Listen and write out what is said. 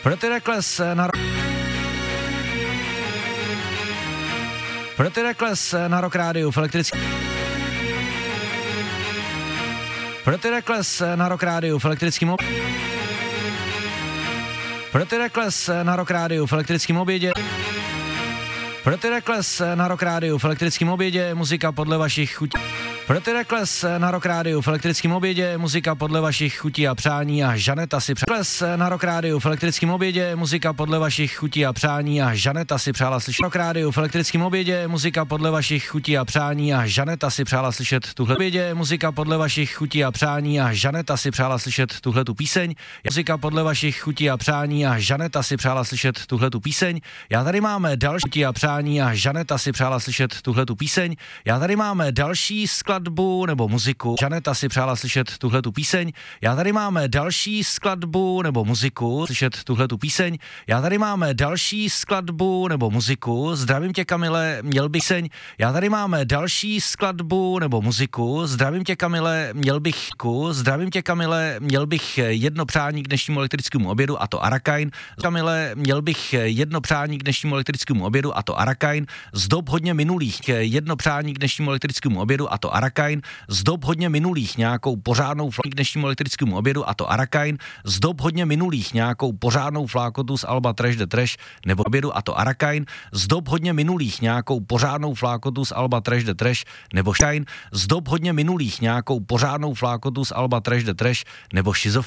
Pretty Reckless na Rock Rádiu v elektrickém Pretty Reckless na Rock Rádiu v elektrickém Pretty Reckless na Rock Rádiu v elektrickém obědě. Pretty Reckless na Rock Rádiu v elektrickém obědě, muzika podle vašich chutí. Pretty Reckless na Rock Rádiu v elektrickém obědě, muzika podle vašich chutí a přání a Žaneta si přála. Na Rock Rádiu v elektrickém obědě, muzika podle vašich chutí a přání a Žaneta si přála slyšet. Rock Rádiu v elektrickém obědě, muzika podle vašich chutí a přání a Žaneta si přála slyšet tuhle obědě, muzika podle vašich chutí a přání a Žaneta si přála slyšet tuhle tu píseň. Muzika podle vašich chutí a přání a Žaneta si přála slyšet tuhle tu píseň. Já tady máme další chutí a přání a Žaneta si přála slyšet tuhle tu píseň. Já tady máme další skladbu nebo muziku. Žaneta si přála slyšet tuhle tu píseň. Já tady máme další skladbu nebo muziku. Slyšet tuhle tu píseň. Já tady máme další skladbu nebo muziku. Zdravím tě, Kamile, měl bych seň. Já tady máme další skladbu nebo muziku. Zdravím tě, Kamile, měl bych Zdravím tě, Kamile, měl bych jedno přání k dnešnímu elektrickému obědu a to Arakain. Kamile, měl bych jedno přání k dnešnímu elektrickému obědu a to Arakain. Z dob hodně minulých jedno přání k dnešnímu elektrickému obědu a to Arakain. Z dob hodně minulých nějakou pořádnou k dnešnímu elektrickému obědu a to Arakain. Z dob hodně minulých nějakou pořádnou flákotu z Alba Trash the Trash nebo obědu a to Arakain. Z dob hodně minulých nějakou pořádnou flákotu z Alba Trash the Trash nebo Shine. Z dob hodně minulých nějakou pořádnou flákotu z Alba Trash the Trash nebo Šizof